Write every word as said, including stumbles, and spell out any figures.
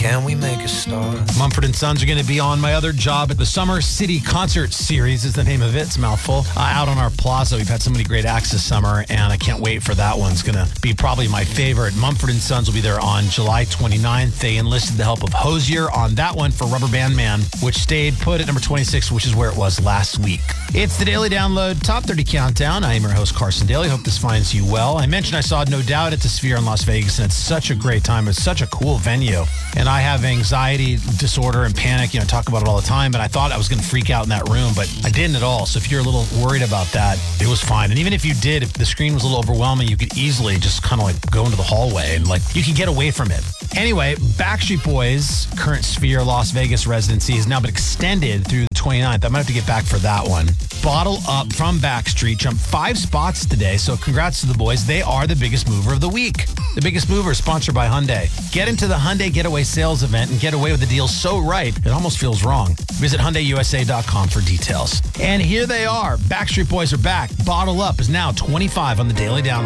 Can we make a start? Mumford and Sons are going to be on my other job at the Summer City Concert Series is the name of it. It's a mouthful. Uh, out on our plaza, we've had so many great acts this summer, and I can't wait for that one. It's going to be probably my favorite. Mumford and Sons will be there on July twenty-ninth. They enlisted the help of Hosier on that one for Rubber Band Man, which stayed put at number twenty-six, which is where it was last week. It's the Daily Download Top thirty Countdown. I am your host, Carson Daly. Hope this finds you well. I mentioned I saw No Doubt at the Sphere in Las Vegas, and it's such a great time. It's such a cool venue. And I have anxiety disorder and panic. You know, I talk about it all the time, and I thought I was going to freak out in that room, but I didn't at all. So if you're a little worried about that, it was fine. And even if you did, if the screen was a little overwhelming, you could easily just kind of like go into the hallway and like you can get away from it. Anyway, Backstreet Boys' current Sphere Las Vegas residency has now been extended through the twenty-ninth. I might have to get back for that one. Bottle Up from Backstreet jumped five spots today, so congrats to the boys. They are the biggest mover of the week. The Biggest Mover, sponsored by Hyundai. Get into the Hyundai Getaway Sales event and get away with the deal so right, it almost feels wrong. Visit Hyundai U S A dot com for details. And here they are. Backstreet Boys are back. Bottle Up is now twenty-five on the Daily Download.